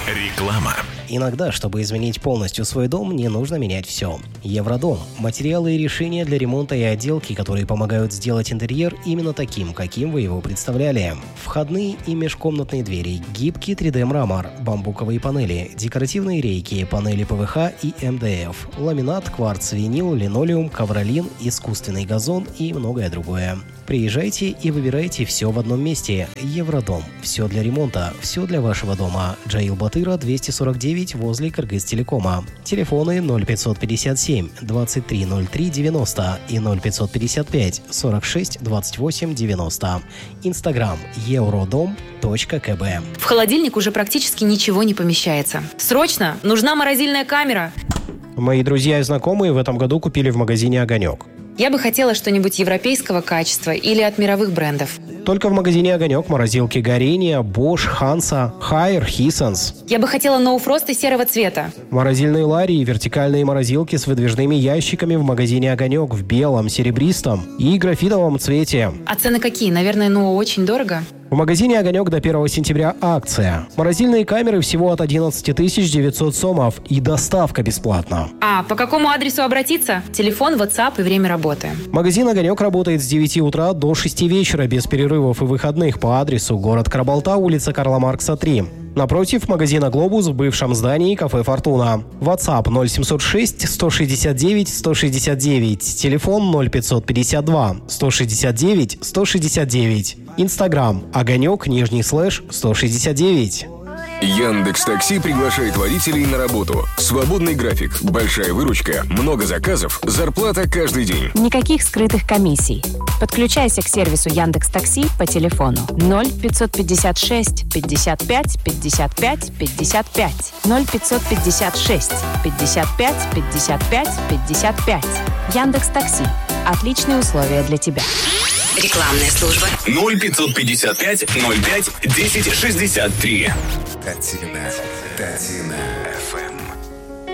Реклама. Иногда, чтобы изменить полностью свой дом, не нужно менять все. Евродом – материалы и решения для ремонта и отделки, которые помогают сделать интерьер именно таким, каким вы его представляли. Входные и межкомнатные двери, гибкий 3D-мрамор, бамбуковые панели, декоративные рейки, панели ПВХ и МДФ, ламинат, кварц, винил, линолеум, ковролин, искусственный газон и многое другое. Приезжайте и выбирайте все в одном месте. Евродом. Все для ремонта, все для вашего дома. Джаил Батыра, 249 возле Кыргызтелекома. Телефоны 0557 2303 90 и 0555 46 28 90. Инстаграм eurodom.kb. В холодильник уже практически ничего не помещается. Срочно! Нужна морозильная камера. Мои друзья и знакомые в этом году купили в магазине «Огонек». Я бы хотела что-нибудь европейского качества или от мировых брендов. Только в магазине «Огонек» морозилки Горения, Bosch, Hansa, Haier, Hisense. Я бы хотела No Frost и серого цвета. Морозильные ларии и вертикальные морозилки с выдвижными ящиками в магазине «Огонек» в белом, серебристом и графитовом цвете. А цены какие? Наверное, очень дорого. В магазине «Огонек» до 1 сентября акция. Морозильные камеры всего от 11 900 сомов и доставка бесплатна. А по какому адресу обратиться? Телефон, WhatsApp и время работы. Магазин «Огонек» работает с 9 утра до 6 вечера без перерывов и выходных по адресу город Карабалта, улица Карла Маркса, 3. Напротив магазина «Глобус» в бывшем здании кафе «Фортуна». WhatsApp 0706 169 169. Телефон 0552 169 169. Инстаграм «Огонек», _169. Яндекс.Такси приглашает водителей на работу. Свободный график, большая выручка, много заказов, зарплата каждый день. Никаких скрытых комиссий. Подключайся к сервису Яндекс.Такси по телефону 0556 55 55 55 0556 55 55 55. Яндекс.Такси. Отличные условия для тебя. Рекламная служба. 0555 05 10 63. Татина.